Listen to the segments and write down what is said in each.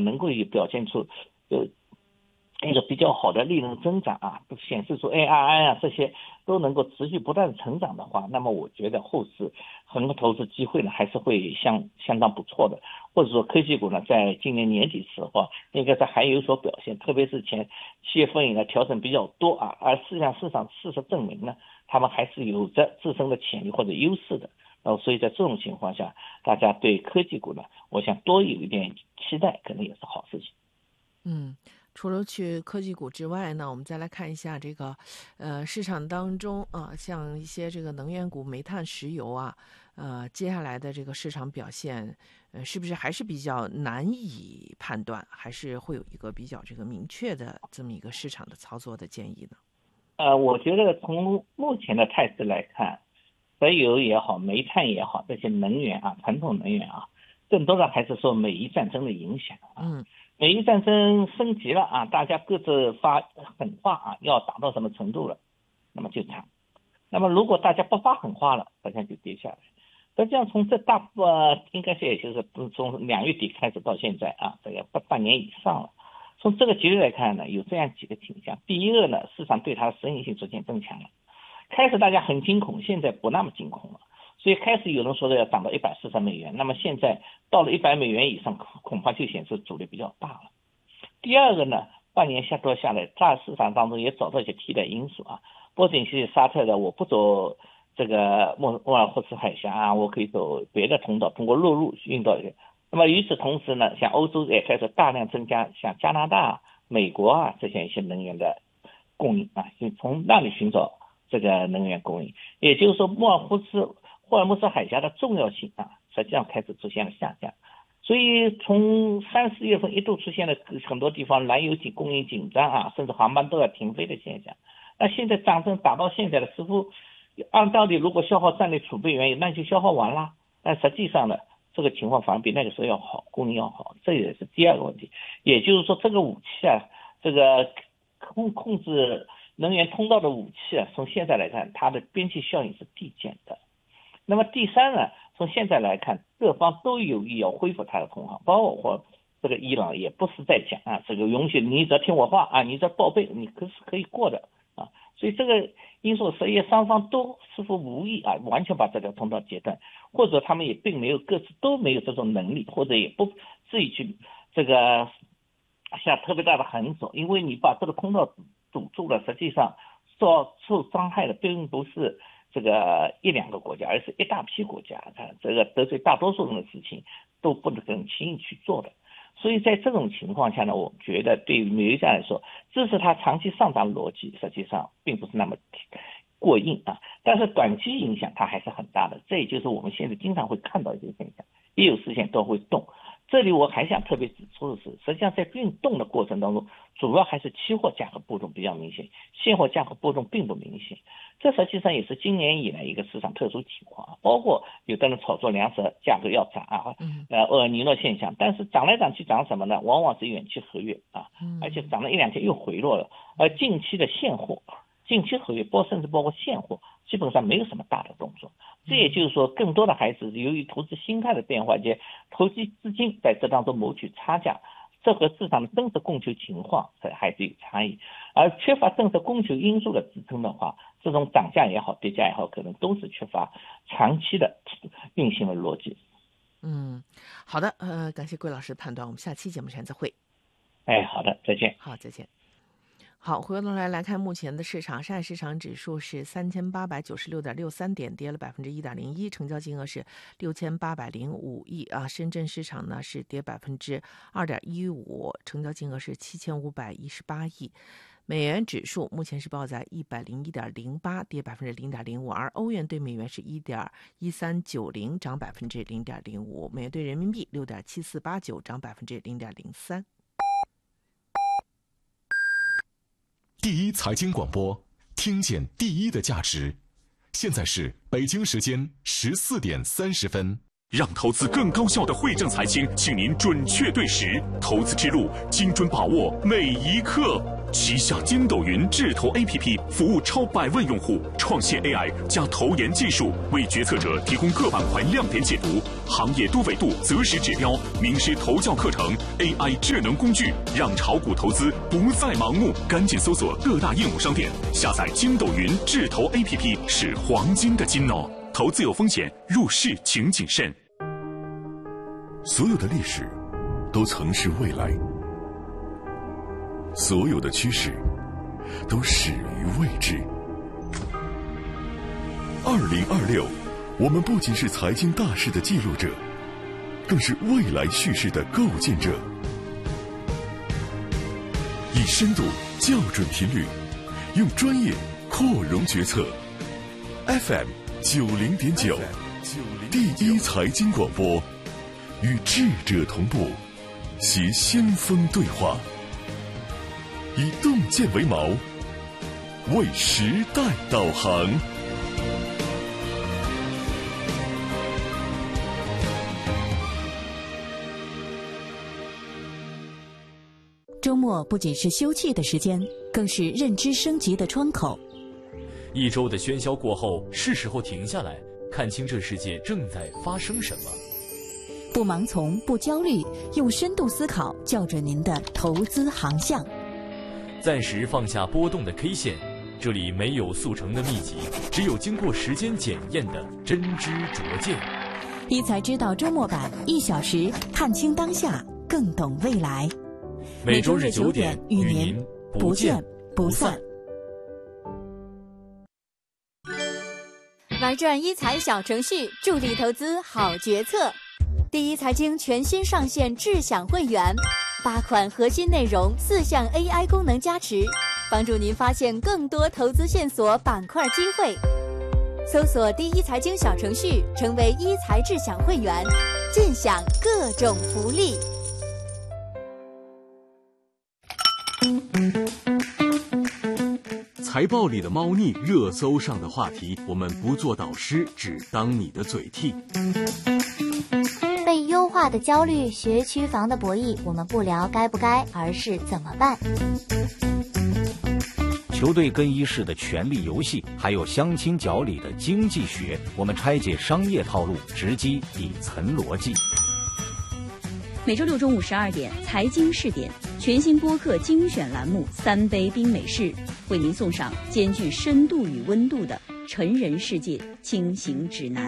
能够也表现出一个比较好的利润增长啊，显示出 ARR 啊这些都能够持续不断的成长的话，那么我觉得后市很多投资机会呢还是会相当不错的，或者说科技股呢在今年年底时候应该是还有所表现，特别是7月份以来调整比较多啊，而市场事实证明呢，他们还是有着自身的潜力或者优势的。所以在这种情况下，大家对科技股呢，我想多有一点期待，可能也是好事情。 除了去科技股之外呢，我们再来看一下这个，市场当中啊，像一些这个能源股、煤炭、石油啊，接下来的这个市场表现，是不是还是比较难以判断，还是会有一个比较这个明确的这么一个市场的操作的建议呢？ 我觉得从目前的态势来看，石油也好，煤炭也好，这些能源啊，传统能源啊，更多的还是受美伊战争的影响啊。美伊战争升级了啊，大家各自发狠话啊，要打到什么程度了，那么就涨。那么如果大家不发狠话了，好像就跌下来。实际上从这应该是也就是从2月底开始到现在啊，这个半年以上了。从这个角度来看呢，有这样几个倾向。第一个呢，市场对它的适应性逐渐增强了。开始大家很惊恐，现在不那么惊恐了。所以开始有人说的要涨到$140，那么现在到了$100以上，恐怕就显示阻力比较大了。第二个呢，半年多下来，大市场当中也找到一些替代因素啊。波准西沙特的，我不走这个莫尔霍斯海峡啊，我可以走别的通道，通过陆路运到一个。那么与此同时呢，像欧洲也开始大量增加像加拿大、美国啊这些一些能源的供应啊，就从那里寻找这个能源供应。也就是说，霍尔木兹海峡的重要性啊，实际上开始出现了下降。所以从3、4月份一度出现了很多地方燃油供应紧张啊，甚至航班都要停飞的现象。那现在战争打到现在了，似乎按道理如果消耗战略储备原油，那就消耗完了。但实际上呢，这个情况反而比那个时候要好，供应要好，这也是第二个问题。也就是说，这个武器啊，这个控制能源通道的武器啊，从现在来看，它的边际效应是递减的。那么第三呢，从现在来看，各方都有意要恢复它的同行，包括这个伊朗也不是在讲啊，这个允许你只要听我话啊，你只要报备，你可以过的啊。所以这个因素，实际双方都似乎无意啊，完全把这条通道截断，或者他们也并没有各自都没有这种能力，或者也不自己去这个下特别大的狠手，因为你把这个通道堵住了，实际上受伤害的并不是这个1、2个国家，而是一大批国家，这个得罪大多数人的事情都不能轻易去做的。所以在这种情况下呢，我觉得对于美元来说，支持它长期上涨逻辑实际上并不是那么过硬啊，但是短期影响它还是很大的。这也就是我们现在经常会看到一些现象，一有事情都会动。这里我还想特别指出的是，实际上在运动的过程当中，主要还是期货价格波动比较明显，现货价格波动并不明显。这实际上也是今年以来一个市场特殊情况，包括有的人炒作粮食价格要涨啊，厄尔尼诺现象，但是涨来涨去涨什么呢？往往是远期合约啊，而且涨了1、2天又回落了，而近期的现货。近期合约甚至包括现货，基本上没有什么大的动作。这也就是说，更多的还是由于投资心态的变化及投机资金在这当中谋取差价，这和市场的真实供求情况还是有差异。而缺乏真实供求因素的支撑的话，这种涨价也好，跌价也好，可能都是缺乏长期的运行的逻辑。 好的，感谢桂老师的判断，我们下期节目前再会。 好的，再见。 好，再见。好，回过头来看目前的市场，上海市场指数是3896.63点，跌了1.01%，成交金额是6805亿啊。深圳市场呢是跌2.15%，成交金额是7518亿。美元指数目前是报在101.08，跌0.05%，而欧元对美元是1.1390，涨0.05%，美元对人民币6.7489，涨0.03%。 第一财经广播，听见第一的价值。现在是北京时间14点30分。 让投资更高效的惠正财经，请您准确对时，投资之路精准把握每一刻。旗下筋斗云智投 APP 服务超100万用户，创现 AI 加投研技术，为决策者提供各板块亮点解读、行业多维度择时指标、名师投教课程、AI 智能工具，让炒股投资不再盲目。赶紧搜索各大应用商店，下载筋斗云智投 APP， 是黄金的金哦。投资有风险，入市请谨慎。 所有的历史都曾是未来，所有的趋势都始于未知。2026，我们不仅是财经大事的记录者，更是未来叙事的构建者。以深度校准频率，用专业扩容决策。FM 90.9，第一财经广播，与智者同步，携先锋对话，以洞见为锚，为时代导航。 周末不仅是休憩的时间，更是认知升级的窗口。 一周的喧嚣过后，是时候停下来，看清这世界正在发生什么。 不盲从，不焦虑，用深度思考校准您的投资航向。 暂时放下波动的 K 线，这里没有速成的秘籍，只有经过时间检验的真知灼见。 一财知道周末版，1小时看清当下，更懂未来。 每周日9点与您不见不散。 玩转一财小程序，助力投资好决策。第一财经全新上线智享会员，8款核心内容，4项 AI 功能加持，帮助您发现更多投资线索、板块机会。搜索第一财经小程序，成为一财智享会员，尽享各种福利。 财报里的猫腻，热搜上的话题，我们不做导师，只当你的嘴替。 被优化的焦虑，学区房的博弈，我们不聊该不该，而是怎么办。 球队更衣室的权力游戏，还有相亲角里的经济学，我们拆解商业套路，直击底层逻辑。 每周六中午12点，财经试点全新播客精选栏目《3杯冰美式》，为您送上兼具深度与温度的成人世界轻行指南。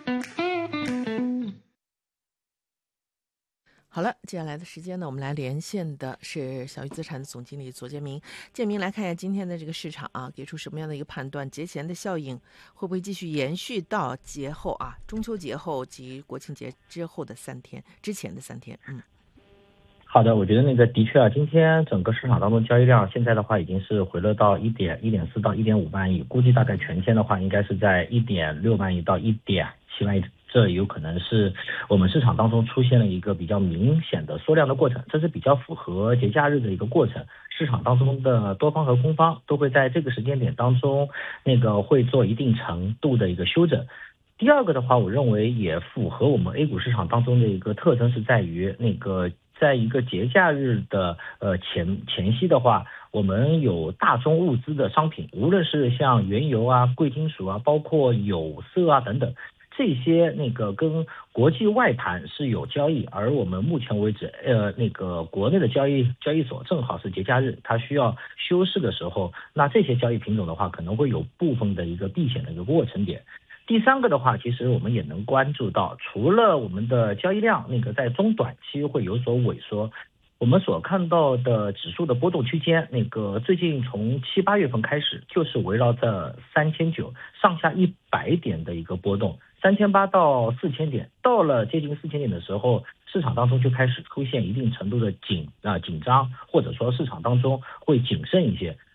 好了，接下来的时间呢，我们来连线的是小裕资产的总经理左建明。建明，来看一下今天的这个市场啊，给出什么样的一个判断？节前的效应会不会继续延续到节后啊？中秋节后及国庆节之后的3天，之前的3天， 好的，我觉得的确啊，今天整个市场当中交易量现在的话已经是回落到1.4到1.5万亿，估计大概全天的话应该是在1.6万亿到1.7万亿。这有可能是我们市场当中出现了一个比较明显的缩量的过程，这是比较符合节假日的一个过程。市场当中的多方和空方都会在这个时间点当中会做一定程度的一个修整。第二个的话，我认为也符合我们 A 股市场当中的一个特征，是在于在一个节假日的前夕的话，我们有大宗物资的商品，无论是像原油啊、贵金属啊，包括有色啊等等，这些跟国际外盘是有交易，而我们目前为止国内的交易所正好是节假日，它需要休市的时候，那这些交易品种的话可能会有部分的一个避险的一个过程点。第三个的话，其实我们也能关注到，除了我们的交易量在中短期会有所萎缩，我们所看到的指数的波动区间，最近从7、8月份开始就是围绕着3900上下100点的一个波动，3800到4000点，到了接近4000点的时候，市场当中就开始出现一定程度的紧张，或者说市场当中会谨慎一些。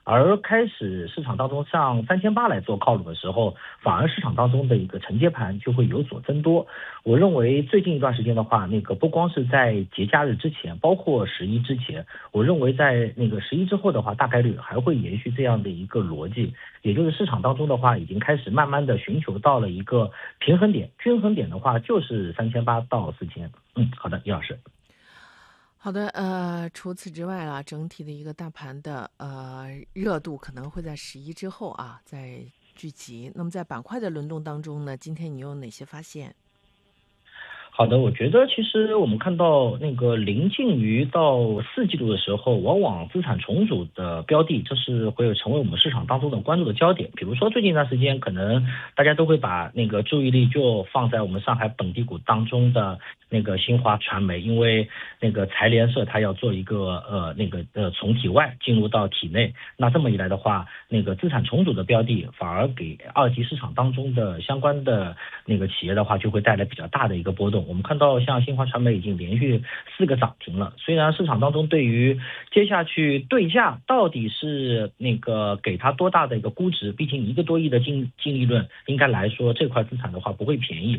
而开始市场当中向3800来做靠拢的时候，反而市场当中的一个承接盘就会有所增多。我认为最近一段时间的话，不光是在节假日之前，包括11之前，我认为在11之后的话，大概率还会延续这样的一个逻辑，也就是市场当中的话，已经开始慢慢的寻求到了一个平衡点，均衡点的话就是3800到4000。好的，叶老师。 好的，除此之外啦，整体的一个大盘的热度可能会在11之后啊再聚集。那么在板块的轮动当中呢，今天你有哪些发现？ 好的，我觉得其实我们看到临近于到4季度的时候，往往资产重组的标的，这是会成为我们市场当中的关注的焦点。比如说最近一段时间，可能大家都会把注意力就放在我们上海本地股当中的新华传媒，因为财联社它要做一个从体外进入到体内，那这么一来的话，资产重组的标的反而给二级市场当中的相关的企业的话，就会带来比较大的一个波动。我们看到像新华传媒已经连续4个涨停了，虽然市场当中对于接下去对价到底是给它多大的一个估值，毕竟1个多亿的净利润，应该来说这块资产的话不会便宜。